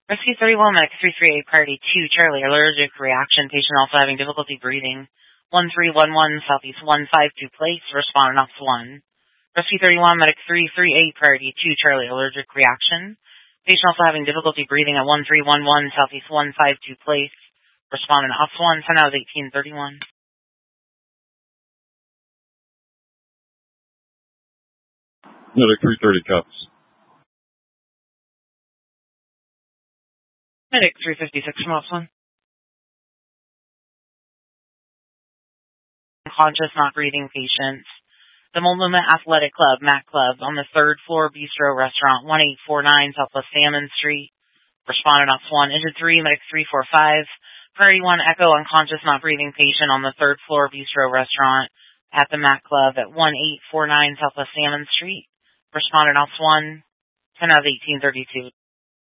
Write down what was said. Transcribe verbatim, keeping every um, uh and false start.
Rescue thirty-one, Medic three three eight, Priority two, Charlie, allergic reaction, patient also having difficulty breathing. one three one one, Southeast one five two place, respondent ops one. Rescue thirty-one, Medic three three eight, Priority two, Charlie, allergic reaction. Patient also having difficulty breathing at one three one one, Southeast one five two place, respondent ops one, ten out of eighteen thirty-one. Medic three thirty cups. Medic three fifty-six from ops one. Unconscious, not breathing patients. The Multnomah Athletic Club, Mac Club, on the third floor bistro restaurant, one eight four nine Southwest Salmon Street. Respondent ops one, engine three, medic three four five. Priority one, echo, unconscious, not breathing patient on the third floor bistro restaurant at the Mac Club at one eight four nine Southwest Salmon Street. Respondent ops one, ten out of eighteen thirty-two.